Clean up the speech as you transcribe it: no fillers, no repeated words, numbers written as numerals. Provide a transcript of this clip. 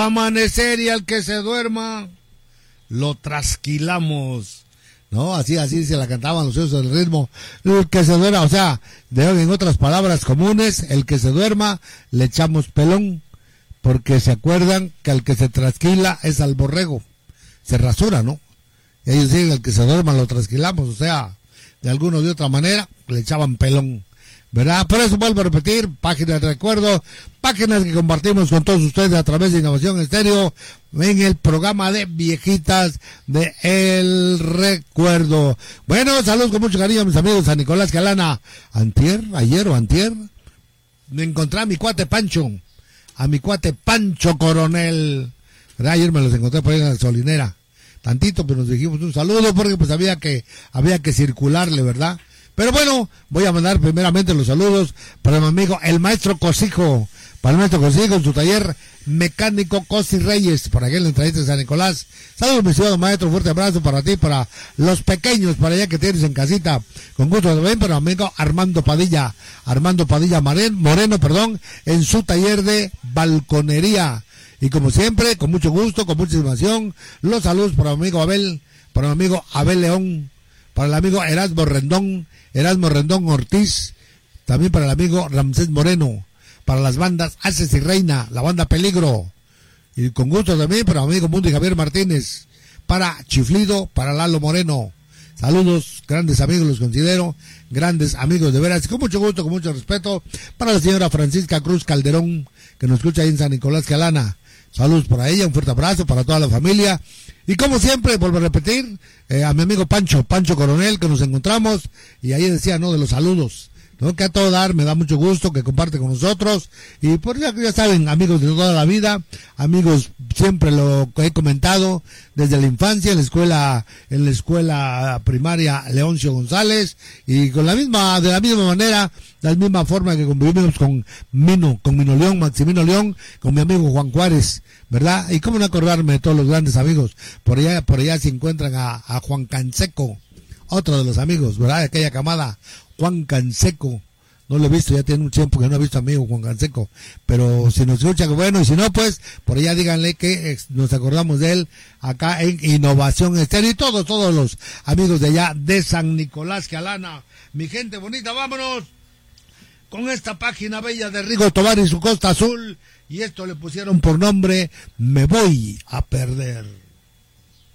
Amanecer y al que se duerma, lo trasquilamos. ¿No? Así se la cantaban los hijos del ritmo. El que se duerma, o sea, en otras palabras comunes, el que se duerma, le echamos pelón. Porque se acuerdan que al que se trasquila es al borrego. Se rasura, ¿no? Y ellos dicen, el que se duerma lo trasquilamos, o sea, de alguna o de otra manera, le echaban pelón. ¿Verdad? Por eso vuelvo a repetir, páginas de recuerdo, páginas que compartimos con todos ustedes a través de Innovación Estéreo en el programa de Viejitas de El Recuerdo. Bueno, saludos con mucho cariño a mis amigos San Nicolás Calana. Ayer o antier, me encontré a mi cuate Pancho Coronel. ¿Verdad? Ayer me los encontré por ahí en la gasolinera. Tantito, pero nos dijimos un saludo porque pues había que circularle, ¿verdad? Pero bueno, voy a mandar primeramente los saludos para mi amigo el maestro Cosijo, en su taller mecánico Cosi Reyes, para aquel entrevista de San Nicolás. Saludos, mi estimado maestro, fuerte abrazo para ti, para los pequeños, para allá que tienes en casita. Con gusto también para mi amigo Armando Padilla Moreno, en su taller de balconería. Y como siempre, con mucho gusto, con mucha estimación, los saludos para mi amigo Abel León, para el amigo Erasmo Rendón Ortiz, también para el amigo Ramsés Moreno, para las bandas Haces y Reina, la banda Peligro, y con gusto también para mi amigo Mundo y Javier Martínez, para Chiflido, para Lalo Moreno. Saludos, grandes amigos, los considero grandes amigos de veras, con mucho gusto, con mucho respeto, para la señora Francisca Cruz Calderón, que nos escucha ahí en San Nicolás Calana. Saludos para ella, un fuerte abrazo para toda la familia. Y como siempre, vuelvo a repetir, a mi amigo Pancho Coronel, que nos encontramos, y ahí decía, ¿no? De los saludos, ¿no? Que a todo dar, me da mucho gusto que comparte con nosotros. Y pues ya saben, amigos de toda la vida, amigos, siempre lo he comentado, desde la infancia, en la escuela primaria Leoncio González, y de la misma forma que convivimos con Mino León, Maximino León, con mi amigo Juan Juárez, ¿verdad? Y cómo no acordarme de todos los grandes amigos. Por allá se encuentran a Juan Canseco, otro de los amigos, ¿verdad? De aquella camada, Juan Canseco. No lo he visto, ya tiene un tiempo que no he visto a mi amigo Juan Canseco. Pero si nos escucha, bueno, y si no, pues, por allá díganle que nos acordamos de él acá en Innovación Estéreo. Y todos los amigos de allá de San Nicolás Calana. Mi gente bonita, vámonos con esta página bella de Rigo Tobar y su Costa Azul. Y esto le pusieron por nombre Me Voy a Perder.